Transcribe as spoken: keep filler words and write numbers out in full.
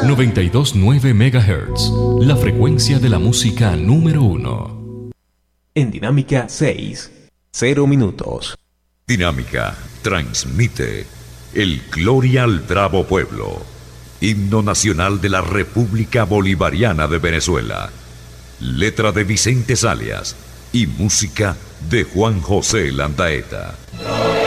noventa y dos punto nueve megahertz, la frecuencia de la música número uno. En Dinámica seis, cero minutos. Dinámica transmite el Gloria al Bravo Pueblo, himno nacional de la República Bolivariana de Venezuela. Letra de Vicente Salias y música de Juan José Landaeta.